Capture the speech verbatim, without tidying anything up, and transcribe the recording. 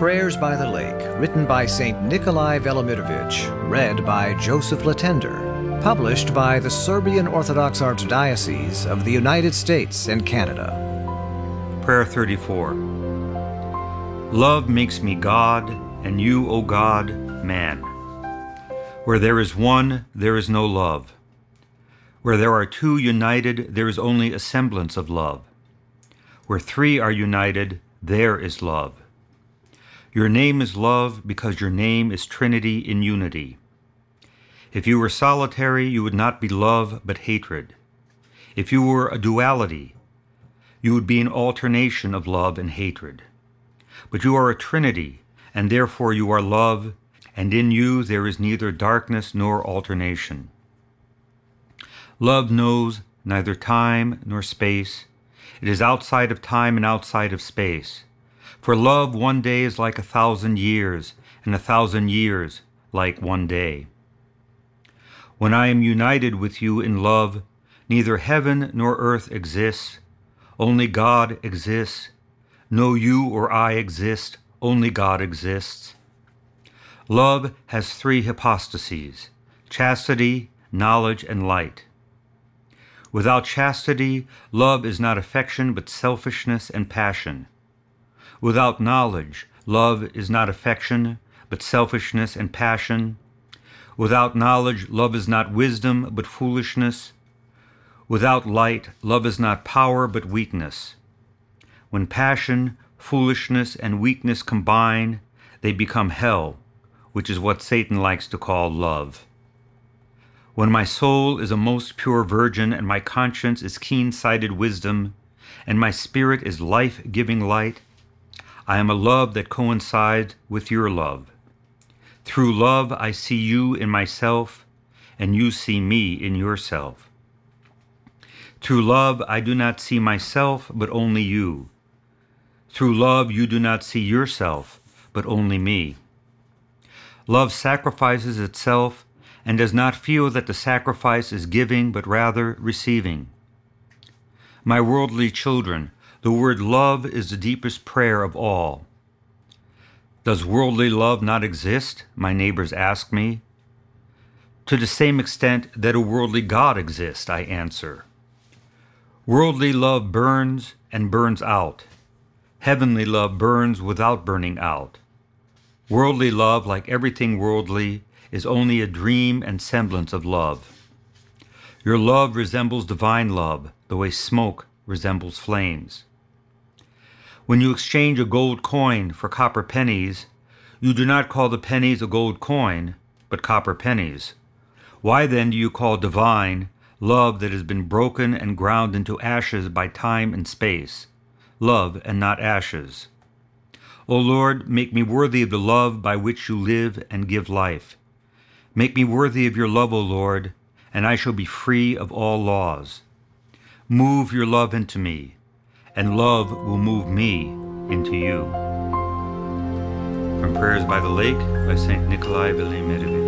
Prayers by the Lake, written by Saint Nikolai Velimirovich, read by Joseph Latender, published by the Serbian Orthodox Archdiocese of the United States and Canada. Prayer thirty-four. Love makes me God, and you, O God, man. Where there is one, there is no love. Where there are two united, there is only a semblance of love. Where three are united, there is love. Your name is love because your name is Trinity in unity. If you were solitary, you would not be love but hatred. If you were a duality, you would be an alternation of love and hatred. But you are a Trinity, and therefore you are love, and in you there is neither darkness nor alternation. Love knows neither time nor space. It is outside of time and outside of space. For love one day is like a thousand years, and a thousand years like one day. When I am united with you in love, neither heaven nor earth exists, only God exists. No you or I exist, only God exists. Love has three hypostases: chastity, knowledge, and light. Without chastity, love is not affection but selfishness and passion. Without knowledge, love is not affection but selfishness and passion. Without knowledge, love is not wisdom but foolishness. Without light, love is not power but weakness. When passion, foolishness, and weakness combine, they become hell, which is what Satan likes to call love. When my soul is a most pure virgin, and my conscience is keen-sighted wisdom, and my spirit is life-giving light, I am a love that coincides with your love. Through love I see you in myself, and you see me in yourself. Through love I do not see myself, but only you. Through love you do not see yourself, but only me. Love sacrifices itself and does not feel that the sacrifice is giving, but rather receiving. My worldly children, the word love is the deepest prayer of all. Does worldly love not exist? My neighbors ask me. To the same extent that a worldly God exists, I answer. Worldly love burns and burns out. Heavenly love burns without burning out. Worldly love, like everything worldly, is only a dream and semblance of love. Your love resembles divine love, the way smoke resembles flames. When you exchange a gold coin for copper pennies, you do not call the pennies a gold coin, but copper pennies. Why then do you call divine love that has been broken and ground into ashes by time and space, love and not ashes? O Lord, make me worthy of the love by which you live and give life. Make me worthy of your love, O Lord, and I shall be free of all laws. Move your love into me, and love will move me into you. From Prayers by the Lake by Saint Nikolai Velimirovich.